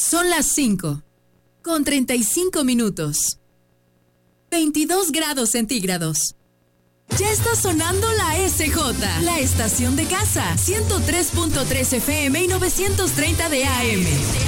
Son las 5, con 35 minutos. 22 grados centígrados. Ya está sonando la SJ, la estación de casa, 103.3 FM y 930 de AM.